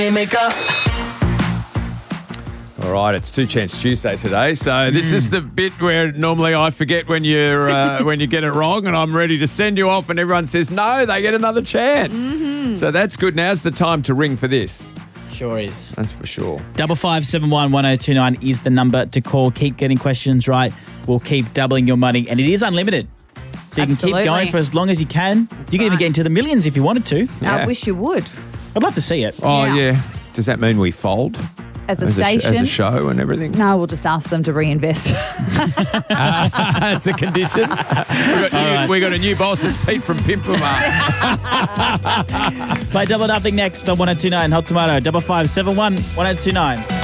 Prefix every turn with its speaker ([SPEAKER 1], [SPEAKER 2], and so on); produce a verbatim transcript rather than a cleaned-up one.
[SPEAKER 1] All right, it's Two Chance Tuesday today, so this mm. is the bit where normally I forget when you're uh, when you get it wrong, and I'm ready to send you off, and everyone says no, they get another chance. Mm-hmm. So that's good. Now's the time to ring for this.
[SPEAKER 2] Sure is.
[SPEAKER 1] That's for sure.
[SPEAKER 2] Double five seven one one zero two nine is the number to call. Keep getting questions right. We'll keep doubling your money, and it is unlimited. So you
[SPEAKER 3] Absolutely.
[SPEAKER 2] can keep going for as long as you can.
[SPEAKER 3] That's
[SPEAKER 2] you can
[SPEAKER 3] right.
[SPEAKER 2] even get into the millions if you wanted to.
[SPEAKER 1] Yeah.
[SPEAKER 3] I wish you would.
[SPEAKER 2] I'd love to see it.
[SPEAKER 1] Oh
[SPEAKER 3] Yeah.
[SPEAKER 1] yeah. Does that mean we fold
[SPEAKER 3] As a
[SPEAKER 1] as a, sh-
[SPEAKER 3] station.
[SPEAKER 1] as a show and everything?
[SPEAKER 3] No, we'll just ask them to reinvest.
[SPEAKER 1] That's a condition. we, got new,
[SPEAKER 2] right.
[SPEAKER 1] we got a new boss. It's Pete from Pimpama.
[SPEAKER 2] Play Double Nothing next on one oh two nine Hot Tomato. Double five seven one one oh two nine.